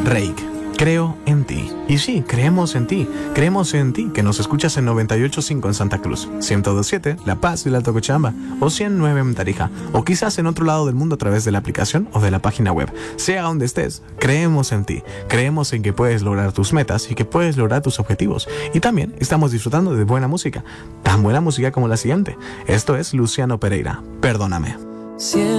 Reik. Creo en ti. Y sí, creemos en ti. Creemos en ti, que nos escuchas en 98.5 en Santa Cruz, 102.7 La Paz y el Alto Cochabamba, o 109 en Tarija, o quizás en otro lado del mundo a través de la aplicación o de la página web. Sea donde estés, creemos en ti. Creemos en que puedes lograr tus metas y que puedes lograr tus objetivos. Y también estamos disfrutando de buena música, tan buena música como la siguiente. Esto es Luciano Pereira, Perdóname.